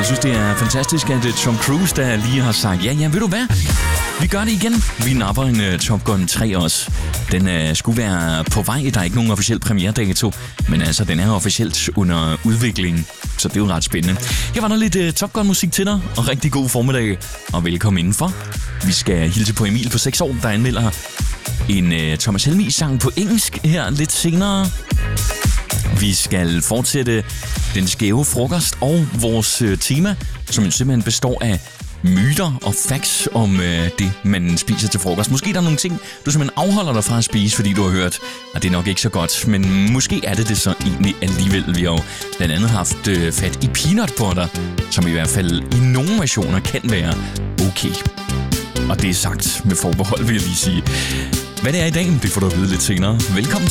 Jeg synes, det er fantastisk, at Tom Cruise, der lige har sagt, ja, ved du hvad? Vi gør det igen. Vi napper en Top Gun 3 også. Den skulle være på vej. Der er ikke nogen officiel premieredato, men altså, den er officielt under udvikling. Så det er jo ret spændende. Her var der lidt Top Gun-musik til dig, og rigtig god formiddag, og velkommen indenfor. Vi skal hilse på Emil på 6 år, der anmelder en Thomas Helmig-sang på engelsk her lidt senere. Vi skal fortsætte den skæve frokost og vores tema, som simpelthen består af myter og facts om det, man spiser til frokost. Måske der er nogle ting, du simpelthen afholder dig fra at spise, fordi du har hørt, at det er nok ikke så godt. Men måske er det så egentlig alligevel. Vi har jo blandt andet haft fat i peanut butter, som i hvert fald i nogle versioner kan være okay. Og det er sagt med forbehold, vil jeg lige sige. Hvad det er i dag, det får du at vide lidt senere. Velkommen til.